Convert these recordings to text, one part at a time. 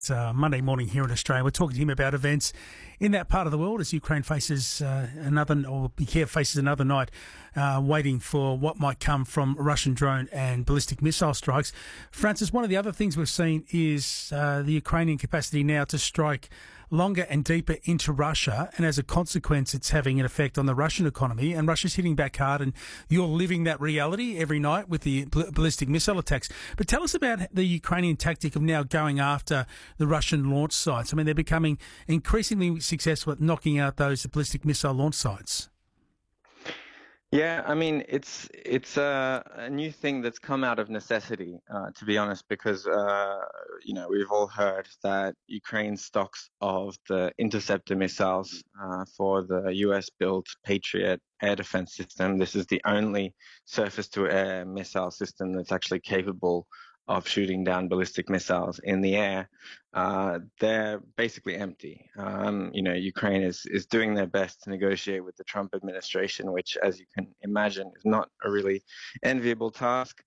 Monday morning here in Australia. We're talking to him about events in that part of the world as Ukraine faces faces another night waiting for what might come from Russian drone and ballistic missile strikes. Francis, one of the other things we've seen is the Ukrainian capacity now to strike longer and deeper into Russia, and as a consequence it's having an effect on the Russian economy, and Russia's hitting back hard, and you're living that reality every night with the ballistic missile attacks. But tell us about the Ukrainian tactic of now going after the Russian launch sites. I mean, they're becoming increasingly successful at knocking out those ballistic missile launch sites. Yeah, I mean, it's a new thing that's come out of necessity, to be honest, because, we've all heard that Ukraine's stocks of the interceptor missiles for the US-built Patriot air defense system, this is the only surface-to-air missile system that's actually capable of shooting down ballistic missiles in the air, they're basically empty. Ukraine is doing their best to negotiate with the Trump administration, which, as you can imagine, is not a really enviable task.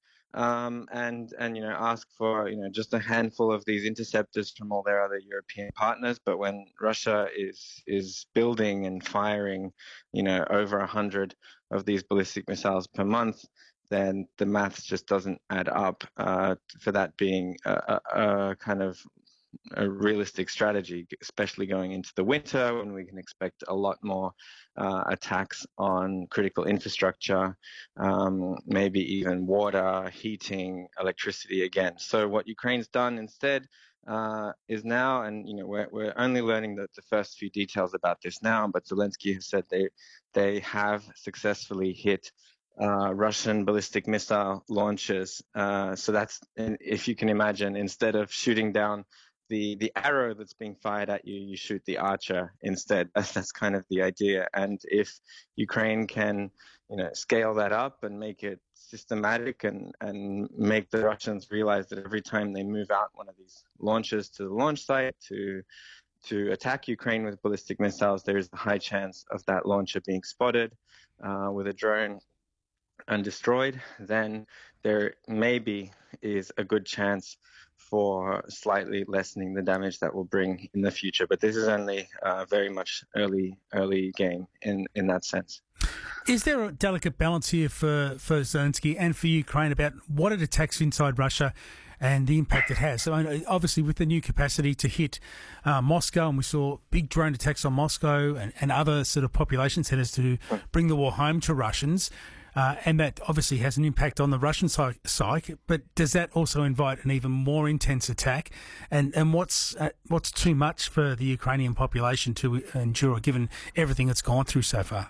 Ask for just a handful of these interceptors from all their other European partners. But when Russia is building and firing, over 100 of these ballistic missiles per month, then the maths just doesn't add up for that being a kind of a realistic strategy, especially going into the winter when we can expect a lot more attacks on critical infrastructure, maybe even water, heating, electricity again. So what Ukraine's done instead is now, and we're only learning the first few details about this now, but Zelensky has said they have successfully hit Russian ballistic missile launches. So that's, if you can imagine, instead of shooting down the arrow that's being fired at you, you shoot the archer instead. That's kind of the idea. And if Ukraine can, scale that up and make it systematic and make the Russians realize that every time they move out one of these launches to the launch site to attack Ukraine with ballistic missiles, there is a high chance of that launcher being spotted with a drone and destroyed, then there maybe is a good chance for slightly lessening the damage that will bring in the future. But this is only very much early game in that sense. Is there a delicate balance here for Zelensky and for Ukraine about what it attacks inside Russia and the impact it has? So obviously with the new capacity to hit Moscow, and we saw big drone attacks on Moscow and other sort of population centres to bring the war home to Russians, and that obviously has an impact on the Russian psyche, but does that also invite an even more intense attack? And what's too much for the Ukrainian population to endure, given everything it's gone through so far?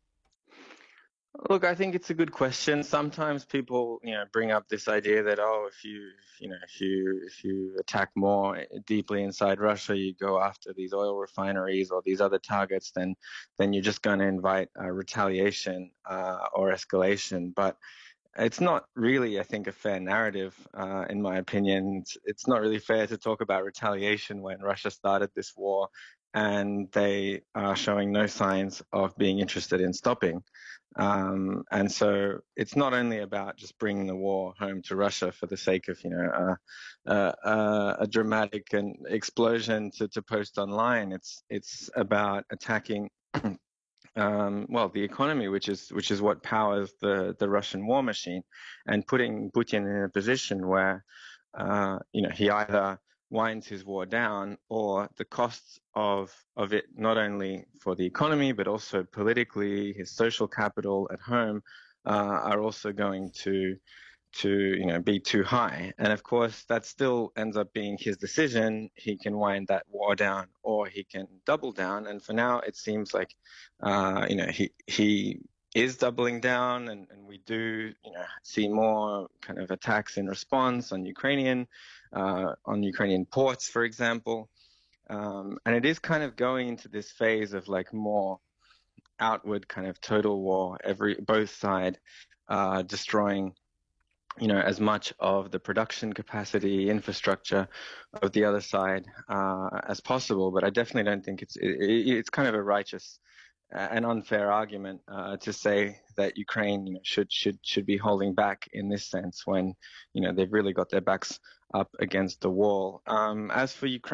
Look, I think it's a good question. Sometimes people, bring up this idea that, if you attack more deeply inside Russia, you go after these oil refineries or these other targets, then you're just going to invite retaliation or escalation. But it's not really, I think, a fair narrative, in my opinion. It's not really fair to talk about retaliation when Russia started this war and they are showing no signs of being interested in stopping. And so it's not only about just bringing the war home to Russia for the sake of, a dramatic and explosion to post online. It's about attacking, the economy, which is what powers the Russian war machine, and putting Putin in a position where, he either winds his war down, or the costs of it, not only for the economy but also politically, his social capital at home, are also going to be too high. And of course that still ends up being his decision. He can wind that war down or he can double down, and for now it seems like he is doubling down, and we do see more kind of attacks in response on Ukrainian ports, for example, and it is kind of going into this phase of like more outward kind of total war, both side destroying as much of the production capacity, infrastructure of the other side as possible. But I definitely don't think it's kind of a righteous an unfair argument to say that Ukraine should be holding back in this sense when they've really got their backs up against the wall. As for Ukraine,